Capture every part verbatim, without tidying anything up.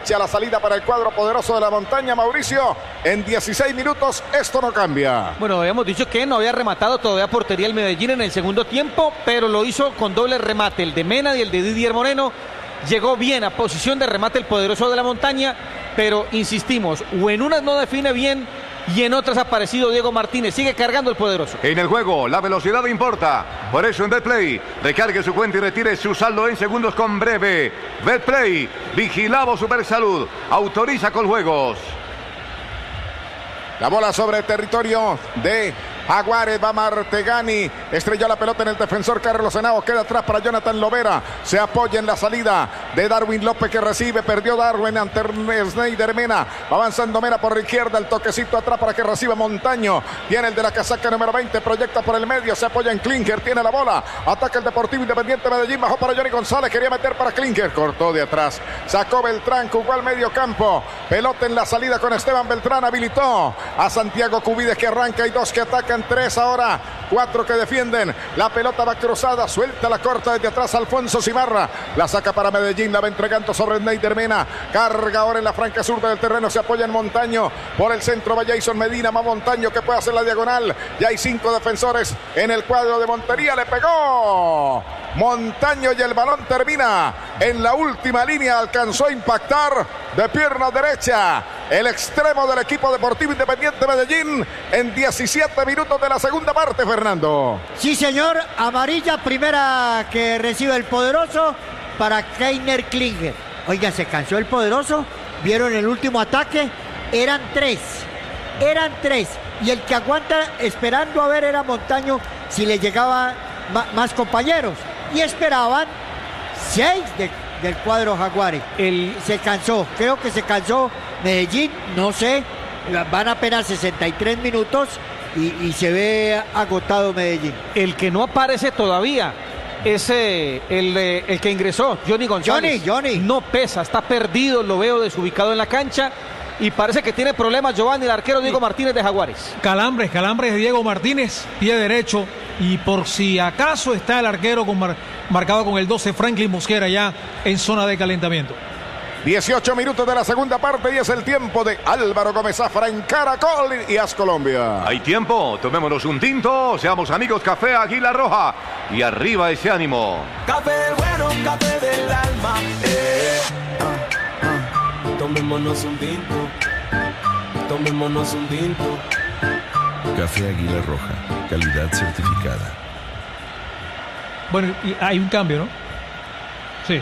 derecha, la salida para el cuadro poderoso de la montaña. Mauricio, en dieciséis minutos esto no cambia. Bueno, habíamos dicho que no había rematado todavía portería el Medellín en el segundo tiempo, pero lo hizo con doble remate, el de Mena y el de Didier Moreno. Llegó bien a posición de remate el poderoso de la montaña, pero insistimos, o en unas no define bien y en otras ha aparecido Diego Martínez. Sigue cargando el poderoso. En el juego, la velocidad importa. Por eso en Betplay, recargue su cuenta y retire su saldo en segundos con Breve. Betplay, vigilado Supersalud, autoriza con juegos. La bola sobre el territorio de Jaguares, va Martegani, estrelló la pelota en el defensor Carlos Henao, queda atrás para Jonathan Lovera, se apoya en la salida de Darwin López que recibe, perdió Darwin ante Snyder Mena, va avanzando Mena por la izquierda, el toquecito atrás para que reciba Montaño, viene el de la casaca número veinte, proyecta por el medio, se apoya en Klinger, tiene la bola, ataca el Deportivo Independiente Medellín, bajó para Johnny González, quería meter para Klinger, cortó de atrás, sacó Beltrán, jugó al medio campo, pelota en la salida con Esteban Beltrán, habilitó a Santiago Cubides que arranca y dos que atacan, tres ahora, cuatro que defienden, la pelota va cruzada, suelta la corta desde atrás Alfonso Cimarra, la saca para Medellín, la va entregando sobre Neider Mena, carga ahora en la franca sur del terreno, se apoya en Montaño, por el centro va Jason Medina, más Montaño que puede hacer la diagonal, ya hay cinco defensores en el cuadro de Montería, le pegó Montaño y el balón termina en la última línea, alcanzó a impactar de pierna derecha el extremo del equipo Deportivo Independiente Medellín en diecisiete minutos de la segunda parte, Fernando. Sí, señor, amarilla primera que recibe el poderoso para Keiner Klinger. Oiga, se cansó el poderoso, vieron el último ataque, eran tres, eran tres, y el que aguanta esperando a ver era Montaño si le llegaba más compañeros, y esperaban seis de, del cuadro Jaguares. El, se cansó, creo que se cansó Medellín, no sé, van apenas sesenta y tres minutos y, y se ve agotado Medellín. El que no aparece todavía es eh, el, eh, el que ingresó, Johnny González. Johnny, Johnny. No pesa, está perdido, lo veo desubicado en la cancha. Y parece que tiene problemas Giovanni, el arquero Diego Martínez de Jaguares. Calambres, calambres de Diego Martínez, pie derecho. Y por si acaso está el arquero con mar, marcado con el doce, Franklin Mosquera, ya en zona de calentamiento. dieciocho minutos de la segunda parte y es el tiempo de Álvaro Gómez Zafra en Caracol y As Colombia. Hay tiempo, tomémonos un tinto, seamos amigos, Café Águila Roja. Y arriba ese ánimo. Café bueno, café del alma. Eh, ah, ah. Tomémonos un tinto. Tomémonos un tinto. Café Águila Roja, calidad certificada. Bueno, y hay un cambio, ¿no? Sí.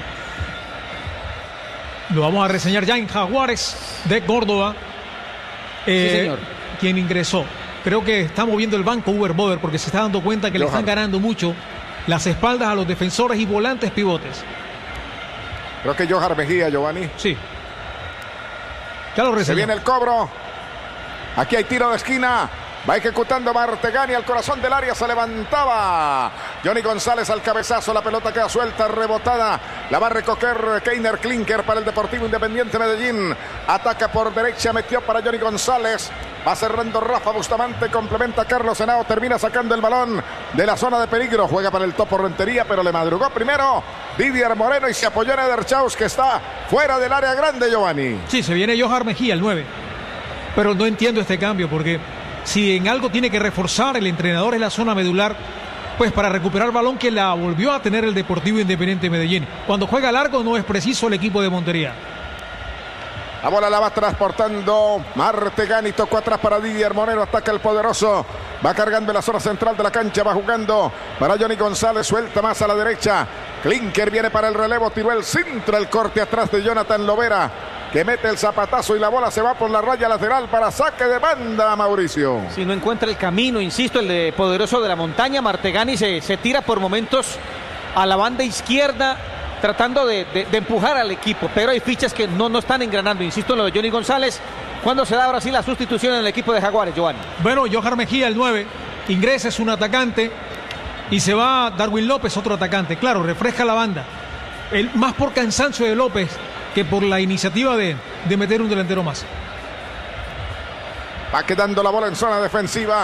Lo vamos a reseñar ya en Jaguares de Córdoba. Eh, sí, señor. Quien ingresó. Creo que está moviendo el banco Uber Boder porque se está dando cuenta que Johan. Le están ganando mucho las espaldas a los defensores y volantes pivotes. Creo que Johan Mejía, Giovanni. Sí. Ya lo reseñó. Se viene el cobro. Aquí hay tiro de esquina. Va ejecutando Martegani al corazón del área, se levantaba Johnny González al cabezazo, la pelota queda suelta, rebotada, la va a recoger Keiner Klinger para el Deportivo Independiente Medellín, ataca por derecha, metió para Johnny González, va cerrando Rafa Bustamante, complementa Carlos Henao, termina sacando el balón de la zona de peligro, juega para el Topo Rentería, pero le madrugó primero Didier Moreno y se apoyó en Eder Chaus, que está fuera del área grande, Giovanni. Sí, se viene Johan Mejía, el nueve, pero no entiendo este cambio porque si en algo tiene que reforzar el entrenador es la zona medular, pues para recuperar balón que la volvió a tener el Deportivo Independiente Medellín. Cuando juega largo no es preciso el equipo de Montería. La bola la va transportando Martegani, tocó atrás para Didier Moreno, ataca el poderoso, va cargando en la zona central de la cancha, va jugando para Johnny González, suelta más a la derecha, Klinger viene para el relevo, tiró el centro, el corte atrás de Jonathan Lovera, que mete el zapatazo y la bola se va por la raya lateral para saque de banda, Mauricio. Si no encuentra el camino, insisto, el de poderoso de la montaña, Martegani se, se tira por momentos a la banda izquierda, tratando de, de, de empujar al equipo, pero hay fichas que no, no están engranando, insisto en lo de Johnny González. ¿Cuándo se da ahora sí la sustitución en el equipo de Jaguares, Giovanni? Bueno, Johan Mejía, el nueve, ingresa, es un atacante, y se va Darwin López, otro atacante. Claro, refresca la banda, el, más por cansancio de López que por la iniciativa de, de meter un delantero más. Va quedando la bola en zona defensiva.